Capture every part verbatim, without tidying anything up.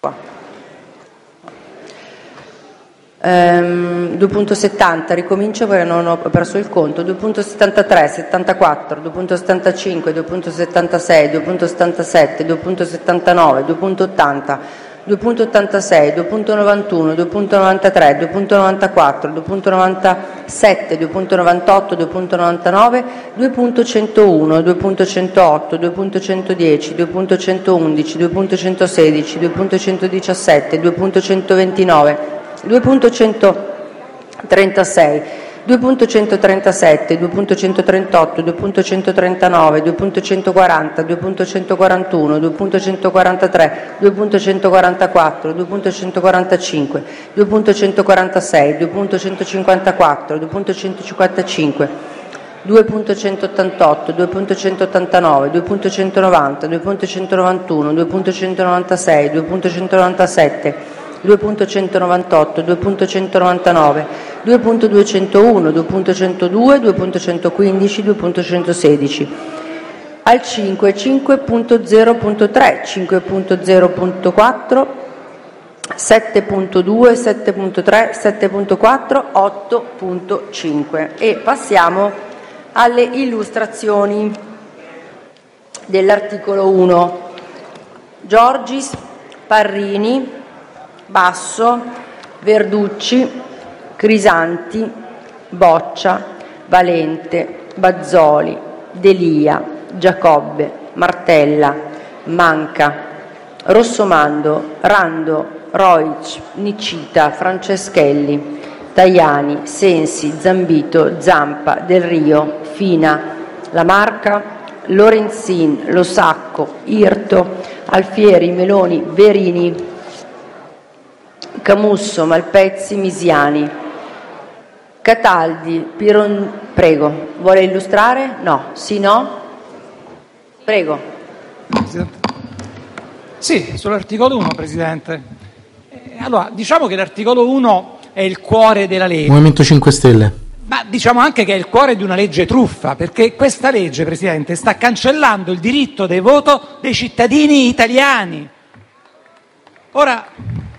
Um, due punto settanta, ricomincio perché non ho perso il conto. Due punto settantatré, settantaquattro, due punto settantacinque, due punto settantasei, due punto settantasette, due punto settantanove, due punto ottanta, due punto ottantasei, due punto novantuno, due punto novantatré, due punto novantaquattro, due punto novantasette, due punto novantotto, due punto novantanove, due punto centouno, due punto centootto, due punto centodieci, due punto centoundici, due punto centosedici, due punto centodiciassette, due punto centoventinove, due punto centotrentasei, due punto centotrentasette, due punto centotrentotto, due punto centotrentanove, due punto centoquaranta, due punto centoquarantuno, due punto centoquarantatré, due punto centoquarantaquattro, due punto centoquarantacinque, due punto centoquarantasei, due punto centocinquantaquattro, due punto centocinquantacinque, due punto centottantotto, due punto centottantanove, due punto centonovanta, due punto centonovantuno, due punto centonovantasei, due punto centonovantasette, due punto centonovantotto, due punto centonovantanove, due punto duecentouno, due punto centodue, due punto centoquindici, due punto centosedici. Al cinque, cinque punto zero punto tre, cinque punto zero punto quattro, sette punto due, sette punto tre, sette punto quattro, otto punto cinque. E passiamo alle illustrazioni dell'articolo uno. Giorgis, Parrini, Basso, Verducci, Crisanti, Boccia, Valente, Bazzoli, Delia, Giacobbe, Martella, Manca, Rossomando, Rando, Roic, Nicita, Franceschelli, Tajani, Sensi, Zambito, Zampa, Del Rio, Fina, Lamarca, Lorenzin, Losacco, Irto, Alfieri, Meloni, Verini, Camusso, Malpezzi, Misiani, Cataldi, Piron... Prego, vuole illustrare? No, sì, no? Prego. Sì, sull'articolo uno, Presidente. Eh, allora, diciamo che l'articolo uno è il cuore della legge. Movimento cinque Stelle. Ma diciamo anche che è il cuore di una legge truffa, perché questa legge, Presidente, sta cancellando il diritto di voto dei cittadini italiani. Ora,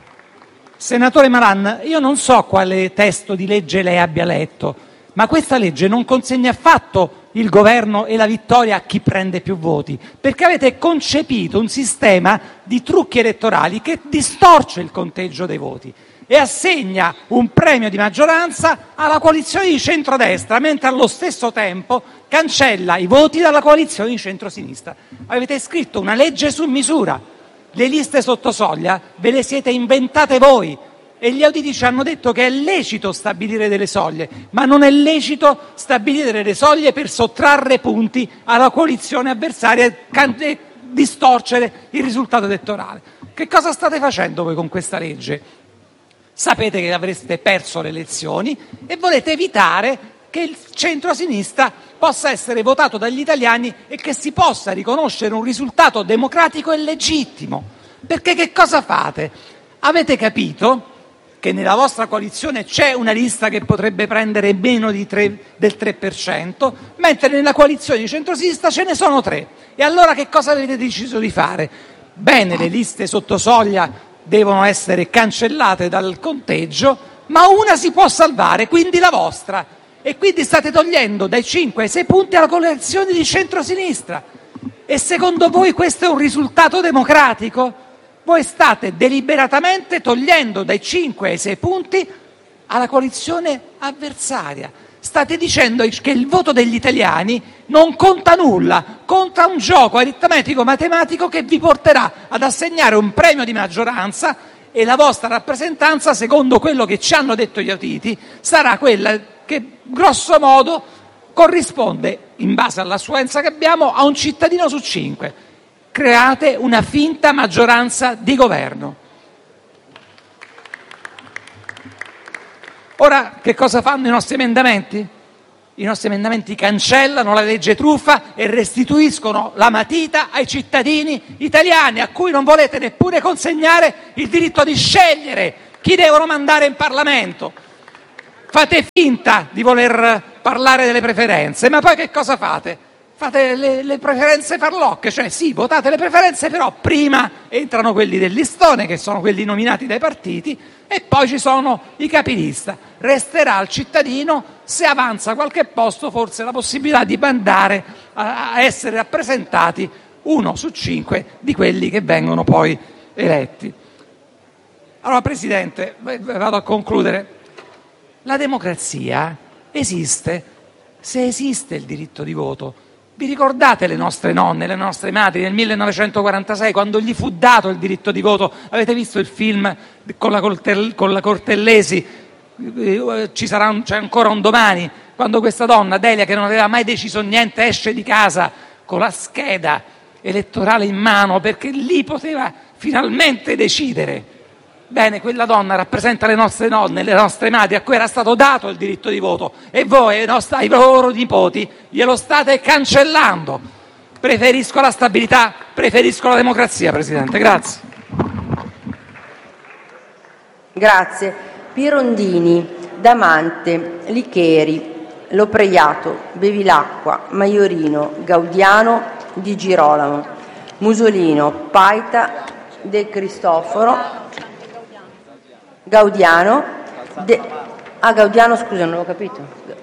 senatore Malan, io non so quale testo di legge lei abbia letto, ma questa legge non consegna affatto il governo e la vittoria a chi prende più voti, perché avete concepito un sistema di trucchi elettorali che distorce il conteggio dei voti e assegna un premio di maggioranza alla coalizione di centrodestra, mentre allo stesso tempo cancella i voti dalla coalizione di centrosinistra. Avete scritto una legge su misura. Le liste sotto soglia ve le siete inventate voi e gli auditi ci hanno detto che è lecito stabilire delle soglie, ma non è lecito stabilire delle soglie per sottrarre punti alla coalizione avversaria e can- e distorcere il risultato elettorale. Che cosa state facendo voi con questa legge? Sapete che avreste perso le elezioni e volete evitare che il centro-sinistra possa essere votato dagli italiani e che si possa riconoscere un risultato democratico e legittimo. Perché che cosa fate? Avete capito che nella vostra coalizione c'è una lista che potrebbe prendere meno di tre, del tre per cento, mentre nella coalizione di centrosinistra ce ne sono tre. E allora che cosa avete deciso di fare? Bene, le liste sotto soglia devono essere cancellate dal conteggio, ma una si può salvare, quindi la vostra. E quindi state togliendo dai cinque ai sei punti alla coalizione di centrosinistra. E secondo voi questo è un risultato democratico? Voi state deliberatamente togliendo dai cinque ai sei punti alla coalizione avversaria. State dicendo che il voto degli italiani non conta nulla, conta un gioco aritmetico-matematico che vi porterà ad assegnare un premio di maggioranza e la vostra rappresentanza, secondo quello che ci hanno detto gli auditi, sarà quella che grosso modo corrisponde, in base all'affluenza che abbiamo, a un cittadino su cinque. Create una finta maggioranza di governo. Ora, che cosa fanno i nostri emendamenti? I nostri emendamenti cancellano la legge truffa e restituiscono la matita ai cittadini italiani, a cui non volete neppure consegnare il diritto di scegliere chi devono mandare in Parlamento. Fate finta di voler parlare delle preferenze, ma poi che cosa fate? fate le, le preferenze farlocche, cioè sì, votate le preferenze, però prima entrano quelli del listone, che sono quelli nominati dai partiti, e poi ci sono i capilista. Resterà al cittadino, se avanza qualche posto, forse la possibilità di andare a, a essere rappresentati uno su cinque di quelli che vengono poi eletti. Allora, Presidente, vado a concludere. La democrazia esiste se esiste il diritto di voto. Vi ricordate le nostre nonne, le nostre madri nel millenovecentoquarantasei, quando gli fu dato il diritto di voto? Avete visto il film con la, Coltel- con la Cortellesi? Ci sarà un, c'è ancora un domani, quando questa donna, Delia, che non aveva mai deciso niente, esce di casa con la scheda elettorale in mano perché lì poteva finalmente decidere. Bene, quella donna rappresenta le nostre nonne, le nostre madri, a cui era stato dato il diritto di voto, e voi, ai loro nipoti, glielo state cancellando. Preferisco la stabilità, preferisco la democrazia, Presidente. Grazie. Grazie. Pirondini, Damante, Licheri, Lopreiato, Bevilacqua, Maiorino, Gaudiano, Di Girolamo, Musolino, Paita, De Cristoforo, Gaudiano, De... ah Gaudiano, scusa, non ho capito.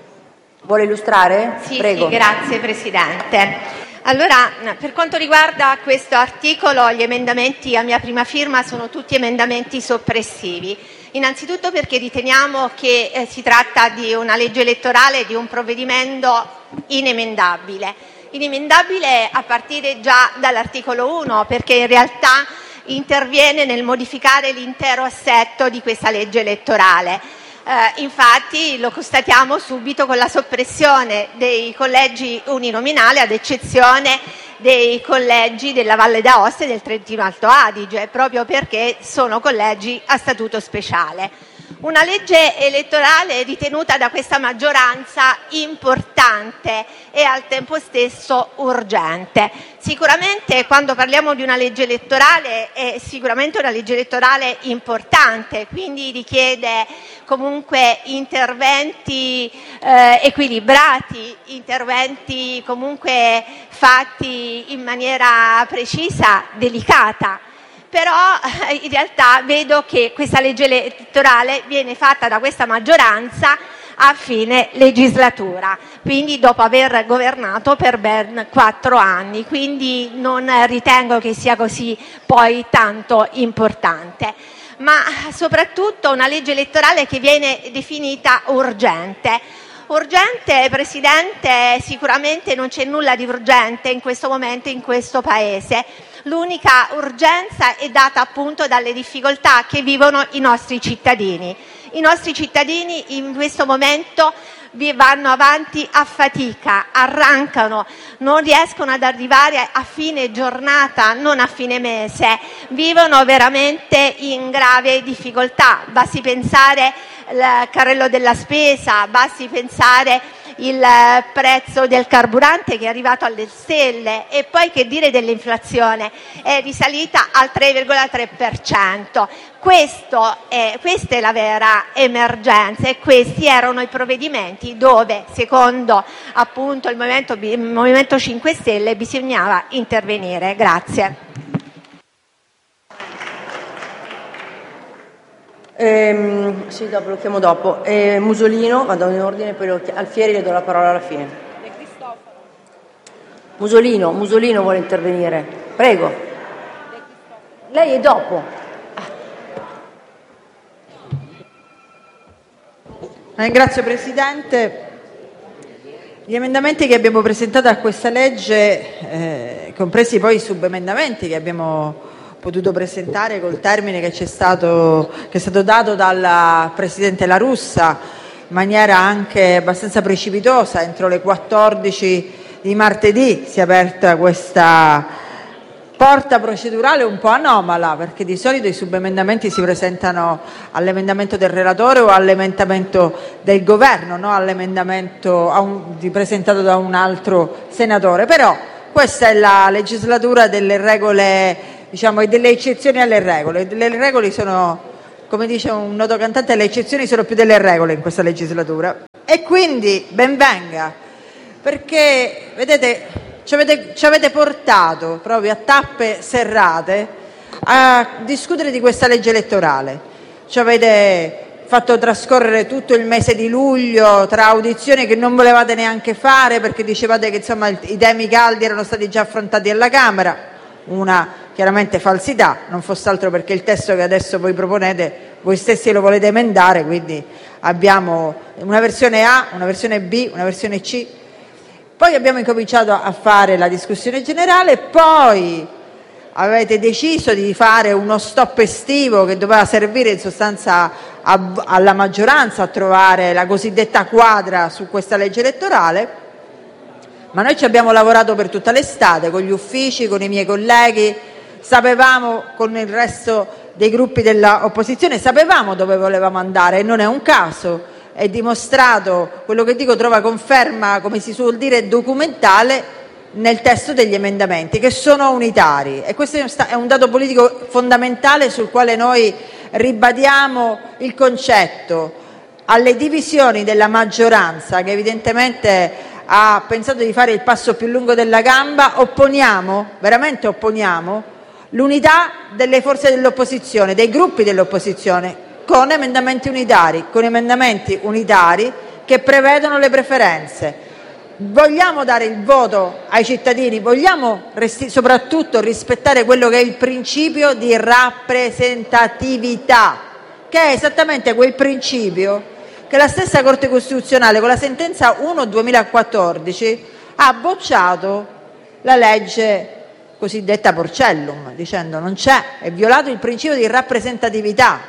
Vuole illustrare? Sì, Prego. Sì, grazie Presidente. Allora, per quanto riguarda questo articolo, gli emendamenti a mia prima firma sono tutti emendamenti soppressivi. Innanzitutto perché riteniamo che eh, si tratta di una legge elettorale, di un provvedimento inemendabile. Inemendabile a partire già dall'articolo uno, perché in realtà interviene nel modificare l'intero assetto di questa legge elettorale. Eh, infatti lo constatiamo subito con la soppressione dei collegi uninominali, ad eccezione dei collegi della Valle d'Aosta e del Trentino Alto Adige, proprio perché sono collegi a statuto speciale. Una legge elettorale ritenuta da questa maggioranza importante e al tempo stesso urgente. Sicuramente quando parliamo di una legge elettorale è sicuramente una legge elettorale importante, quindi richiede comunque interventi eh, equilibrati, interventi comunque fatti in maniera precisa, delicata. Però in realtà vedo che questa legge elettorale viene fatta da questa maggioranza a fine legislatura, quindi dopo aver governato per ben quattro anni, quindi non ritengo che sia così poi tanto importante. Ma soprattutto una legge elettorale che viene definita urgente. Urgente, Presidente, sicuramente non c'è nulla di urgente in questo momento in questo Paese. L'unica urgenza è data appunto dalle difficoltà che vivono i nostri cittadini. I nostri cittadini in questo momento vanno avanti a fatica, arrancano, non riescono ad arrivare a fine giornata, non a fine mese, vivono veramente in grave difficoltà. Basti pensare al carrello della spesa, basti pensare il prezzo del carburante che è arrivato alle stelle, e poi che dire dell'inflazione, è risalita al tre virgola tre per cento. Questo è, questa è la vera emergenza e questi erano i provvedimenti dove, secondo appunto il Movimento, il Movimento cinque Stelle, bisognava intervenire. Grazie. Ehm, sì, dopo lo chiamo dopo. Eh, Musolino, vado in ordine, poi lo chiamo. Alfieri, le do la parola alla fine. De Cristoforo. Musolino, Musolino vuole intervenire. Prego. Lei è dopo. Ringrazio Presidente. Gli emendamenti che abbiamo presentato a questa legge, eh, compresi poi i subemendamenti che abbiamo potuto presentare col termine che c'è stato, che è stato dato dal Presidente La Russa in maniera anche abbastanza precipitosa, entro le quattordici di martedì si è aperta questa porta procedurale un po' anomala, perché di solito i subemendamenti si presentano all'emendamento del relatore o all'emendamento del governo, no? All'emendamento a un, presentato da un altro senatore. Però questa è la legislatura delle regole, diciamo, e delle eccezioni alle regole. Le regole sono, come dice un noto cantante, le eccezioni sono più delle regole in questa legislatura, e quindi ben venga perché, vedete, ci avete, ci avete portato proprio a tappe serrate a discutere di questa legge elettorale. Ci avete fatto trascorrere tutto il mese di luglio tra audizioni che non volevate neanche fare perché dicevate che insomma i temi caldi erano stati già affrontati alla Camera, una chiaramente falsità, non fosse altro perché il testo che adesso voi proponete voi stessi lo volete emendare, quindi abbiamo una versione A, una versione B, una versione C. Poi abbiamo incominciato a fare la discussione generale, poi avete deciso di fare uno stop estivo che doveva servire in sostanza a, alla maggioranza a trovare la cosiddetta quadra su questa legge elettorale, ma noi ci abbiamo lavorato per tutta l'estate con gli uffici, con i miei colleghi, sapevamo con il resto dei gruppi dell'opposizione, sapevamo dove volevamo andare e non è un caso, è dimostrato, quello che dico trova conferma, come si suol dire, documentale nel testo degli emendamenti che sono unitari, e questo è un dato politico fondamentale sul quale noi ribadiamo il concetto. Alle divisioni della maggioranza che evidentemente ha pensato di fare il passo più lungo della gamba, opponiamo, veramente opponiamo, l'unità delle forze dell'opposizione, dei gruppi dell'opposizione, con emendamenti unitari, con emendamenti unitari che prevedono le preferenze. Vogliamo dare il voto ai cittadini, vogliamo resti- soprattutto rispettare quello che è il principio di rappresentatività, che è esattamente quel principio che la stessa Corte Costituzionale con la sentenza uno duemilaquattordici ha bocciato la legge cosiddetta Porcellum, dicendo non c'è, è violato il principio di rappresentatività.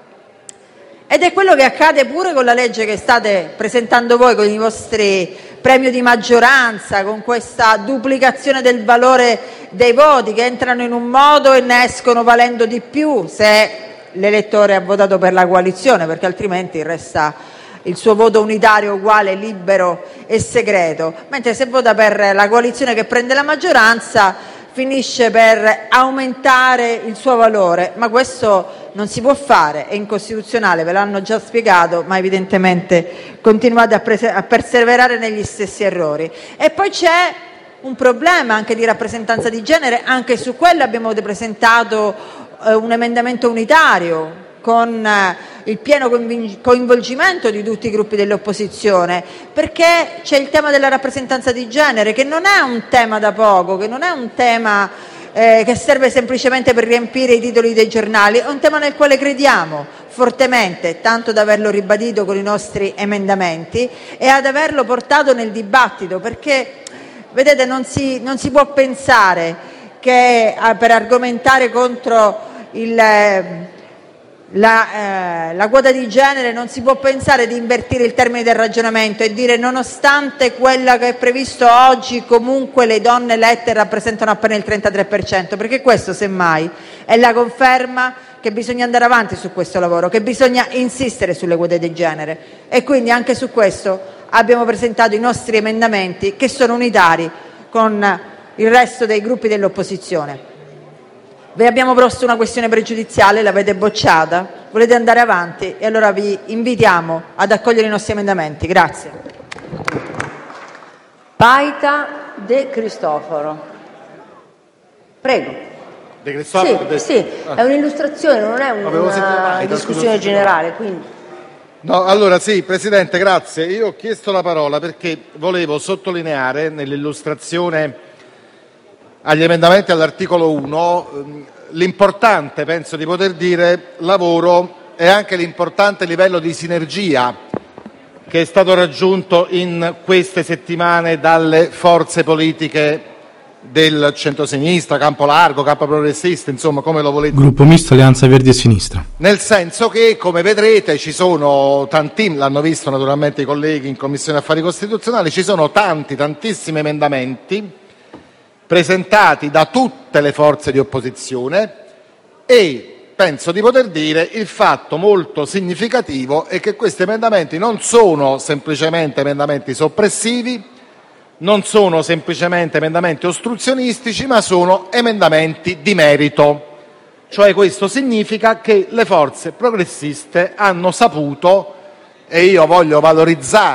Ed è quello che accade pure con la legge che state presentando voi, con i vostri premio di maggioranza, con questa duplicazione del valore dei voti che entrano in un modo e ne escono valendo di più se l'elettore ha votato per la coalizione, perché altrimenti resta il suo voto unitario uguale, libero e segreto, mentre se vota per la coalizione che prende la maggioranza finisce per aumentare il suo valore, ma questo non si può fare, è incostituzionale, ve l'hanno già spiegato, ma evidentemente continuate a, prese- a perseverare negli stessi errori. E poi c'è un problema anche di rappresentanza di genere, anche su quello abbiamo presentato eh, un emendamento unitario con eh, il pieno coinvolgimento di tutti i gruppi dell'opposizione, perché c'è il tema della rappresentanza di genere, che non è un tema da poco, che non è un tema eh, che serve semplicemente per riempire i titoli dei giornali, è un tema nel quale crediamo fortemente, tanto da averlo ribadito con i nostri emendamenti e ad averlo portato nel dibattito, perché vedete non si, non si può pensare che eh, per argomentare contro il... Eh, La, eh, la quota di genere non si può pensare di invertire il termine del ragionamento e dire nonostante quella che è previsto oggi comunque le donne elette rappresentano appena il trentatré per cento, perché questo semmai è la conferma che bisogna andare avanti su questo lavoro, che bisogna insistere sulle quote di genere, e quindi anche su questo abbiamo presentato i nostri emendamenti che sono unitari con il resto dei gruppi dell'opposizione. Vi abbiamo posto una questione pregiudiziale, l'avete bocciata, volete andare avanti e allora vi invitiamo ad accogliere i nostri emendamenti. Grazie. Paita De Cristofaro. Prego. De Cristofaro? Sì, de... sì, è un'illustrazione, non è una Paita, discussione scusa, generale. Quindi. No, allora sì, Presidente, grazie. Io ho chiesto la parola perché volevo sottolineare nell'illustrazione agli emendamenti all'articolo uno l'importante, penso di poter dire, lavoro e anche l'importante livello di sinergia che è stato raggiunto in queste settimane dalle forze politiche del centrosinistra, campo largo, campo progressista, insomma come lo volete. Gruppo Misto, Alleanza Verdi e Sinistra. Nel senso che, come vedrete, ci sono tanti, l'hanno visto naturalmente i colleghi in Commissione Affari Costituzionali, ci sono tanti, tantissimi emendamenti presentati da tutte le forze di opposizione e penso di poter dire il fatto molto significativo è che questi emendamenti non sono semplicemente emendamenti soppressivi, non sono semplicemente emendamenti ostruzionistici, ma sono emendamenti di merito. Cioè questo significa che le forze progressiste hanno saputo, e io voglio valorizzare